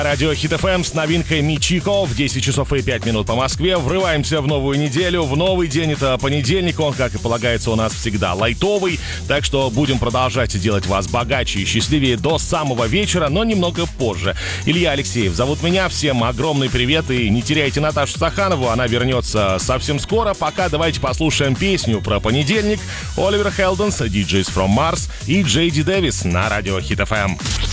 Радио Хит ФМ с новинкой Мичико в 10 часов и 5 минут по Москве. Врываемся в новую неделю, в новый день. Это понедельник, он, как и полагается, у нас всегда лайтовый. Так что будем продолжать делать вас богаче и счастливее до самого вечера, но немного позже. Илья Алексеев зовут меня. Всем огромный привет и не теряйте Наташу Саханову. Она вернется совсем скоро. Пока давайте послушаем песню про понедельник. Оливер Хелденс, DJs from Mars и Джейди Дэвис на Радио Хит ФМ.